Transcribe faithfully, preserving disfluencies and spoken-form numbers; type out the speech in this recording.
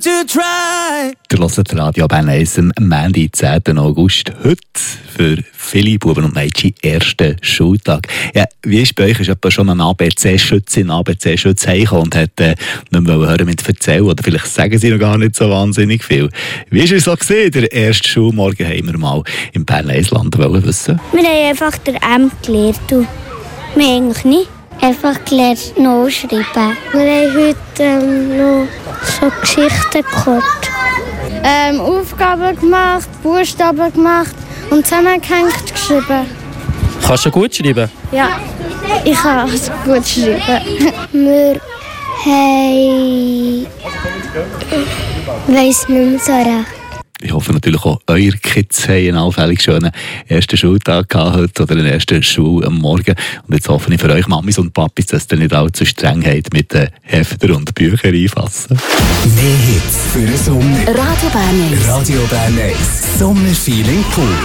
to try. Ihr hört Radio Bern eins am Montag, zehnten August. Heute für viele Buben und Mädchen ersten Schultag. Ja, wie ist bei euch? Ist jemand schon ein A B C-Schützin, A B C-Schütz heimgekommen und hat äh, nicht mehr hören mit erzählen? Oder vielleicht sagen sie noch gar nicht so wahnsinnig viel. Wie ist es so gesehen? Der erste Schulmorgen haben wir mal im Berner Eisland wollen wissen. Wir haben einfach den M gelernt. Du. Wir eigentlich nicht. Einfach gelernt, noch schreiben. Wir haben heute ähm, noch so Geschichten gehört. Ähm, Aufgaben gemacht, Buchstaben gemacht und zusammengehängt geschrieben. Kannst du gut schreiben? Ja, ich kann es gut schreiben. Wir haben... Ich weiss nicht mehr so recht. Ich hoffe natürlich auch, eure Kids haben einen allfällig schönen ersten Schultag gehabt heute oder den ersten Schul am Morgen. Und jetzt hoffe ich für euch Mamis und Papis, dass ihr nicht allzu streng habt mit den Heften und Büchern einfassen. Mehr Hits für den Sommer. Radio Bern eins. Radio Bern eins. Sommerfeeling pur.